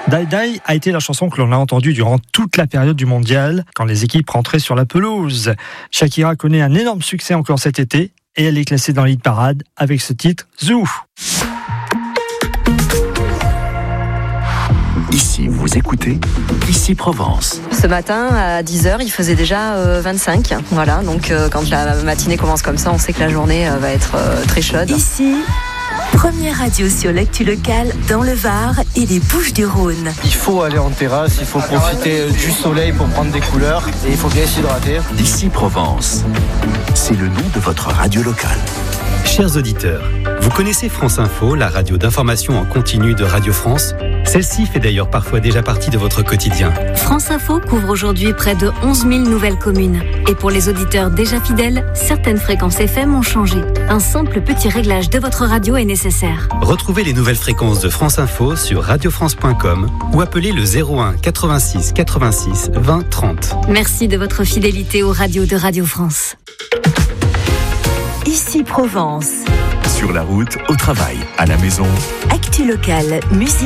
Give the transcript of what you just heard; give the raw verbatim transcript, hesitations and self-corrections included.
Die Die a été la chanson que l'on a entendue durant toute la période du mondial, quand les équipes rentraient sur la pelouse. Shakira connaît un énorme succès encore cet été, et elle est classée dans l'hit parade avec ce titre Zoo. Ici, vous écoutez Ici Provence. Ce matin, à dix heures, il faisait déjà euh, vingt-cinq. Voilà, donc euh, quand la matinée commence comme ça, on sait que la journée euh, va être euh, très chaude. Ici, première radio sur l'actu locale dans le Var et les Bouches-du-Rhône. Il faut aller en terrasse, il faut profiter du soleil pour prendre des couleurs et il faut bien s'hydrater. Ici Provence, c'est le nom de votre radio locale. Chers auditeurs, vous connaissez France Info, la radio d'information en continu de Radio France ? Celle-ci fait d'ailleurs parfois déjà partie de votre quotidien. France Info couvre aujourd'hui près de onze mille nouvelles communes. Et pour les auditeurs déjà fidèles, certaines fréquences F M ont changé. Un simple petit réglage de votre radio est nécessaire. Retrouvez les nouvelles fréquences de France Info sur radio france point com ou appelez le zéro un quatre-vingt-six quatre-vingt-six vingt trente. Merci de votre fidélité aux radios de Radio France. Ici Provence. Sur la route, au travail, à la maison. Actu locale, musique.